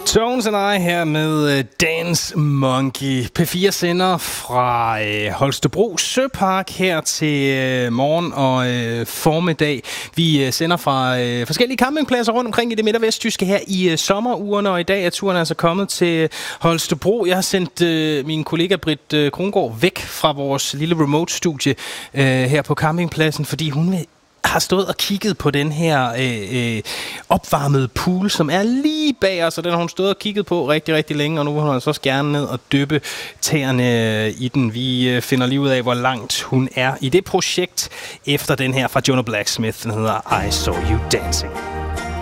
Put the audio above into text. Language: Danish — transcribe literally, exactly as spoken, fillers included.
Tones and I her med Dance Monkey. P fire sender fra øh, Holstebro Søpark her til øh, morgen og øh, formiddag. Vi øh, sender fra øh, forskellige campingpladser rundt omkring i det midt- og vestjyske her i øh, sommerugerne, og i dag er turen altså kommet til Holstebro. Jeg har sendt øh, min kollega Britt øh, Krongaard væk fra vores lille remote-studie øh, her på campingpladsen, fordi hun vil har stået og kigget på den her øh, øh, opvarmede pool, som er lige bag os, og den har hun stået og kigget på rigtig, rigtig længe, og nu vil hun altså også gerne ned og dyppe tæerne i den. Vi øh, finder lige ud af, hvor langt hun er i det projekt, efter den her fra Jonah Blacksmith, den hedder I Saw You Dancing.